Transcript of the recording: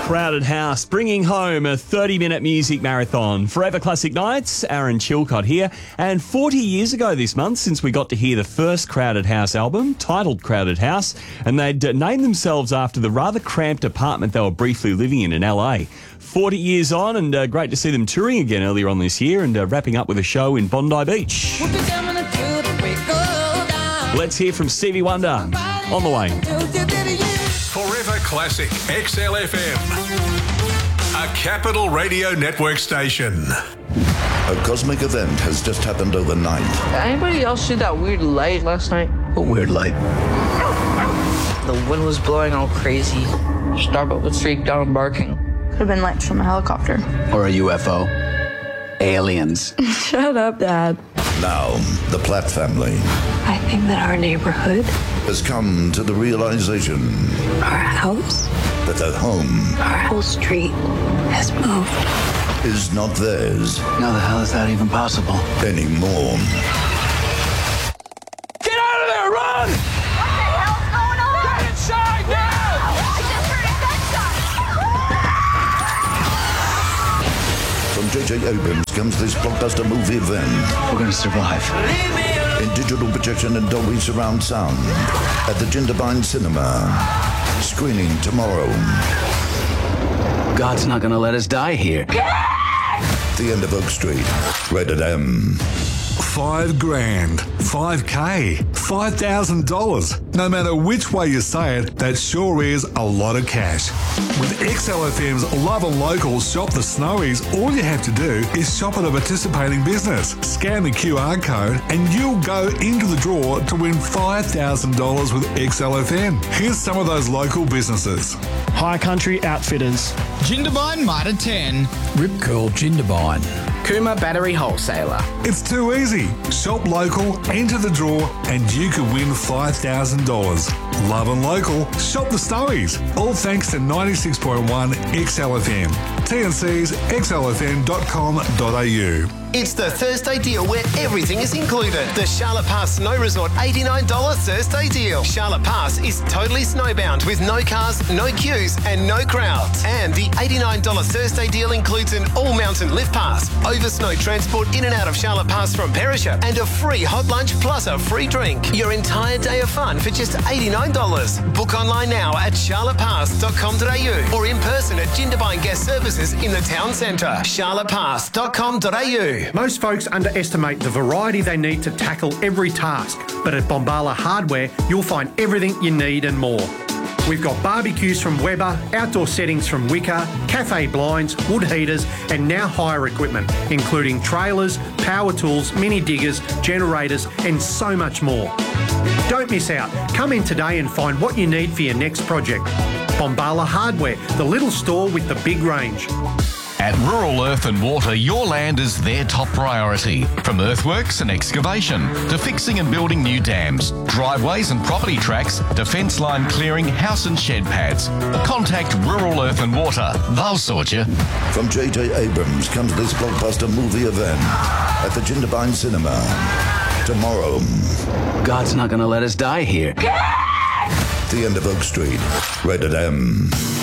Crowded House, bringing home a 30-minute music marathon. Forever Classic Nights, Aaron Chilcott here. And 40 years ago this month, since we got to hear the first Crowded House album, titled Crowded House, and they'd named themselves after the rather cramped apartment they were briefly living in LA. 40 years on, and great to see them touring again earlier on this year, and wrapping up with a show in Bondi Beach. Let's hear from Stevie Wonder on the way. Forever Classic XLFM, a Capital Radio Network station. A cosmic event has just happened overnight. Anybody else see that weird light last night? What weird light? The wind was blowing all crazy. Starbuck was freaked out and barking. Could have been lights from a helicopter. Or a UFO. Aliens. Shut up, Dad. Now, the Platt family I think that our neighborhood, has come to the realization our house, that their home our whole street has moved. is not theirs How the hell is that even possible? anymore. Get out of there, run! What the hell's going on? Get inside now! I just heard a gunshot. From J.J. Abrams comes this blockbuster movie event We're gonna survive. in digital projection and Dolby surround sound at the Jindabyne Cinema. Screening tomorrow. God's not gonna let us die here. The end of Oak Street. Rated M. $5,000, $5K, $5,000. No matter which way you say it, that sure is a lot of cash. With XLFM's Love and Local Shop the Snowies, all you have to do is shop at a participating business, scan the QR code, and you'll go into the draw to win $5,000 with XLFM. Here's some of those local businesses. High Country Outfitters, Jindabyne Mitre 10. Rip Curl Jindabyne. Kuma Battery Wholesaler. It's too easy. Shop local, enter the draw, and you could win $5,000. Love and Local, shop the Snowies. All thanks to 96.1 XLFM. TNC's xlfm.com.au. It's the Thursday deal where everything is included. The Charlotte Pass Snow Resort $89 Thursday deal. Charlotte Pass is totally snowbound with no cars, no queues and no crowds. And the $89 Thursday deal includes an all-mountain lift pass, over snow transport in and out of Charlotte Pass from Perisher, and a free hot lunch plus a free drink. Your entire day of fun for just $89. Book online now at charlottepass.com.au or in person at Jindabyne Guest Services in the town centre. charlottepass.com.au. Most folks underestimate the variety they need to tackle every task, but at Bombala Hardware, you'll find everything you need and more. We've got barbecues from Weber, outdoor settings from Wicker, cafe blinds, wood heaters, and now hire equipment, including trailers, power tools, mini diggers, generators, and so much more. Don't miss out. Come in today and find what you need for your next project. Bombala Hardware, the little store with the big range. At Rural Earth and Water, your land is their top priority. From earthworks and excavation to fixing and building new dams, driveways and property tracks to fence line clearing, house and shed pads. Contact Rural Earth and Water. They'll sort you. From J.J. Abrams comes this blockbuster movie event at the Jindabyne Cinema. Tomorrow. God's not gonna let us die here. The end of Oak Street. Rated M.